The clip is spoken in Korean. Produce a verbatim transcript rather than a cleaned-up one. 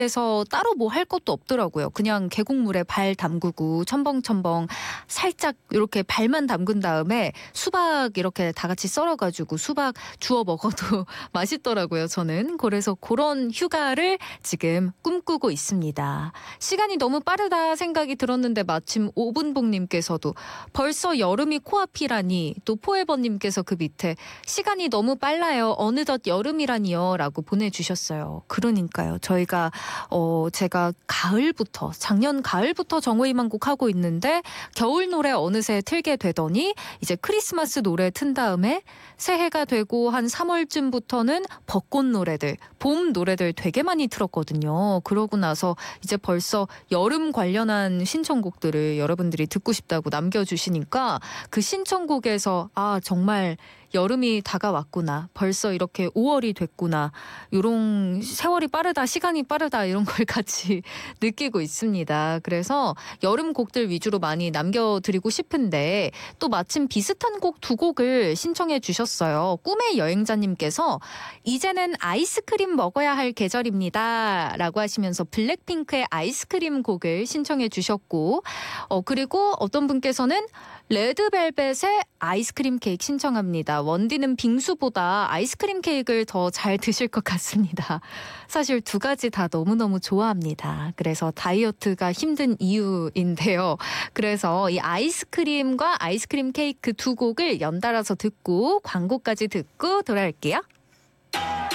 그래서 따로 뭐 할 것도 없더라고요. 그냥 계곡물에 발 담그고 첨벙첨벙 살짝 이렇게 발만 담근 다음에 수박 이렇게 다 같이 썰어가지고 수박 주워 먹어도 맛있더라고요, 저는. 그래서 그런 휴가를 지금 꿈꾸고 있습니다. 시간이 너무 빠르다 생각이 들었는데 마침 오분복님께서도 벌써 여름이 코앞이라니, 또 포에버님께서 그 밑에 시간이 너무 빨라요. 어느덧 여름이라니요. 라고 보내주셨어요. 그러니까요. 저희가 어 제가 가을부터 작년 가을부터 정오희망곡 하고 있는데 겨울 노래 어느새 틀게 되더니 이제 크리스마스 노래 튼 다음에 새해가 되고 한 삼월쯤부터는 벚꽃 노래들, 봄 노래들 되게 많이 틀었거든요. 그러고 나서 이제 벌써 여름 관련한 신청곡들을 여러분들이 듣고 싶다고 남겨주시니까 그 신청곡에서 아 정말 여름이 다가왔구나. 벌써 이렇게 오월이 됐구나. 요런 세월이 빠르다, 시간이 빠르다 이런 걸 같이 느끼고 있습니다. 그래서 여름 곡들 위주로 많이 남겨드리고 싶은데 또 마침 비슷한 곡 두 곡을 신청해 주셨어요. 꿈의 여행자님께서 이제는 아이스크림 먹어야 할 계절입니다. 라고 하시면서 블랙핑크의 아이스크림 곡을 신청해 주셨고 어 그리고 어떤 분께서는 레드벨벳의 아이스크림 케이크 신청합니다. 원디는 빙수보다 아이스크림 케이크를 더 잘 드실 것 같습니다. 사실 두 가지 다 너무너무 좋아합니다. 그래서 다이어트가 힘든 이유인데요. 그래서 이 아이스크림과 아이스크림 케이크 두 곡을 연달아서 듣고 광고까지 듣고 돌아올게요.